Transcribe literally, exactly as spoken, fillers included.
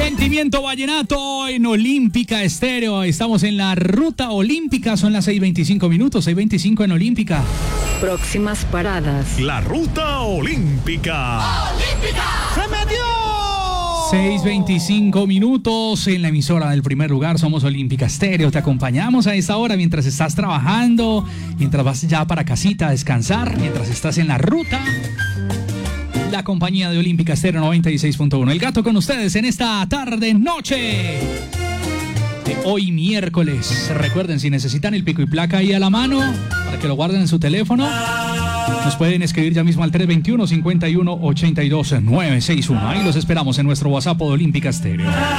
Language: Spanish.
Sentimiento vallenato en Olímpica Estéreo. Estamos en la ruta olímpica. Son las seis veinticinco minutos, seis veinticinco en Olímpica. Próximas paradas. La ruta olímpica. ¡Olímpica! ¡Se metió! seis veinticinco minutos en la emisora del primer lugar. Somos Olímpica Estéreo. Te acompañamos a esta hora mientras estás trabajando, mientras vas ya para casita a descansar, mientras estás en la ruta. La compañía de Olímpica Estéreo noventa y seis punto uno. El Gato con ustedes en esta tarde, noche de hoy miércoles. Recuerden, si necesitan el pico y placa ahí a la mano, para que lo guarden en su teléfono, nos pueden escribir ya mismo al tres dos uno, cinco uno, ocho dos, nueve seis uno. Ahí los esperamos en nuestro WhatsApp de Olímpica Estéreo.